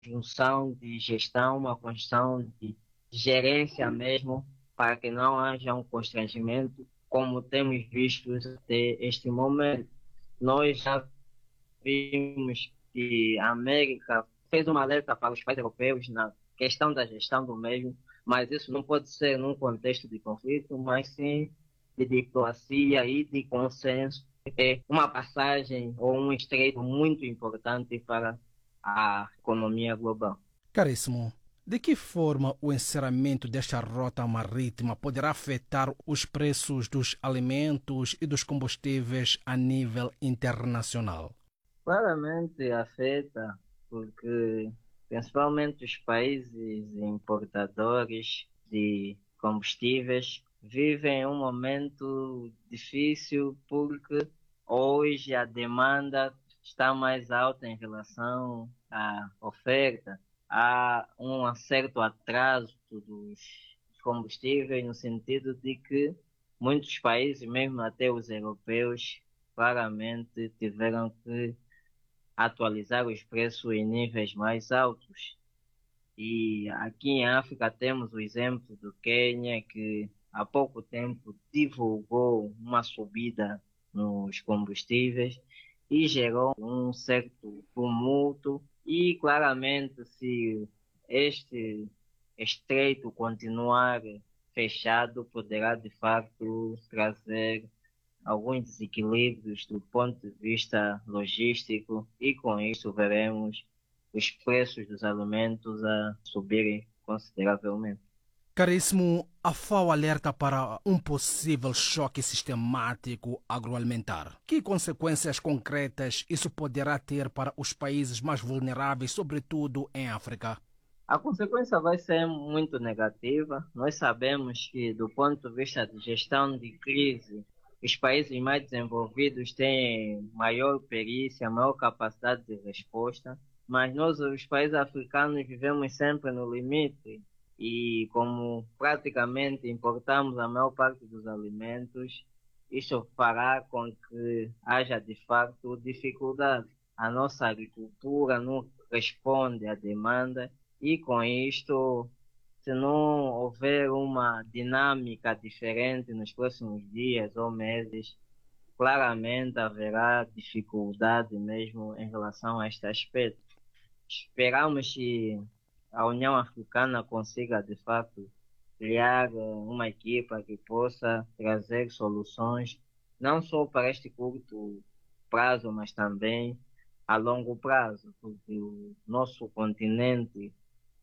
junção de gestão, uma construção de gerência mesmo, para que não haja um constrangimento, como temos visto até este momento. Nós já vimos que a América fez uma alerta para os países europeus na questão da gestão do mesmo, mas isso não pode ser num contexto de conflito, mas sim de diplomacia e de consenso. É uma passagem ou um estreito muito importante para a economia global. Caríssimo, de que forma o encerramento desta rota marítima poderá afetar os preços dos alimentos e dos combustíveis a nível internacional? Claramente afeta, porque principalmente os países importadores de combustíveis vivem um momento difícil porque hoje a demanda está mais alta em relação à oferta. Há um certo atraso dos combustíveis no sentido de que muitos países, mesmo até os europeus, claramente tiveram que atualizar os preços em níveis mais altos. E aqui em África temos o exemplo do Quênia, que há pouco tempo divulgou uma subida nos combustíveis e gerou um certo tumulto. E claramente, se este estreito continuar fechado, poderá de facto trazer alguns desequilíbrios do ponto de vista logístico e com isso veremos os preços dos alimentos a subirem consideravelmente. Caríssimo, a FAO alerta para um possível choque sistemático agroalimentar. Que consequências concretas isso poderá ter para os países mais vulneráveis, sobretudo em África? A consequência vai ser muito negativa. Nós sabemos que, do ponto de vista de gestão de crise, os países mais desenvolvidos têm maior perícia, maior capacidade de resposta, mas nós, os países africanos, vivemos sempre no limite e, como praticamente importamos a maior parte dos alimentos, isso fará com que haja de facto dificuldade. A nossa agricultura não responde à demanda e com isto, se não houver uma dinâmica diferente nos próximos dias ou meses, claramente haverá dificuldade mesmo em relação a este aspecto. Esperamos que a União Africana consiga, de fato, criar uma equipa que possa trazer soluções, não só para este curto prazo, mas também a longo prazo, porque o nosso continente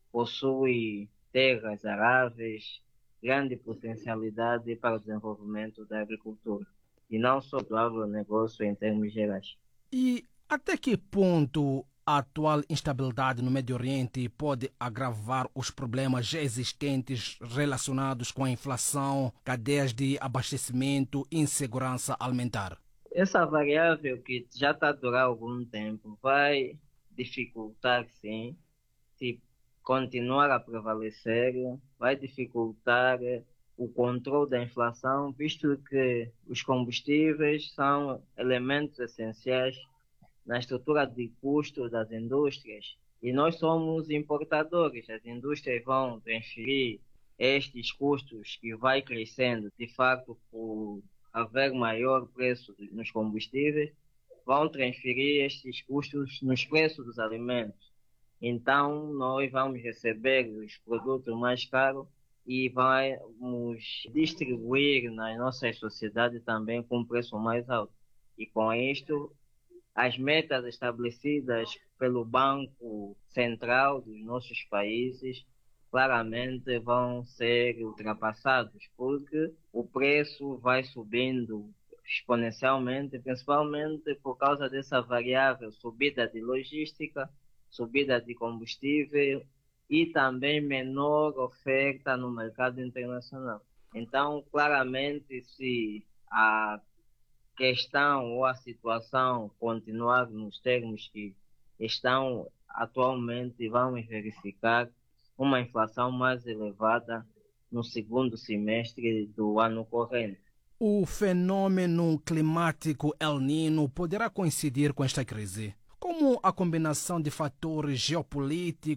possui terras aráveis, grande potencialidade para o desenvolvimento da agricultura, e não só do agronegócio em termos gerais. E até que ponto a atual instabilidade no Médio Oriente pode agravar os problemas já existentes relacionados com a inflação, cadeias de abastecimento e insegurança alimentar? Essa variável que já está a durar algum tempo vai dificultar, sim, se continuar a prevalecer, vai dificultar o controle da inflação, visto que os combustíveis são elementos essenciais na estrutura de custo das indústrias. E nós somos importadores, as indústrias vão transferir estes custos que vai crescendo, de facto, por haver maior preço nos combustíveis, vão transferir estes custos nos preços dos alimentos. Então, nós vamos receber os produtos mais caros e vamos distribuir nas nossas sociedades também com um preço mais alto. E com isto, as metas estabelecidas pelo Banco Central dos nossos países claramente vão ser ultrapassados, porque o preço vai subindo exponencialmente, principalmente por causa dessa variável subida de logística, subida de combustível e também menor oferta no mercado internacional. Então, claramente, se a questão ou a situação continuar nos termos que estão atualmente, vamos verificar uma inflação mais elevada no segundo semestre do ano corrente. O fenômeno climático El Nino poderá coincidir com esta crise. como a combinação de fatores geopolíticos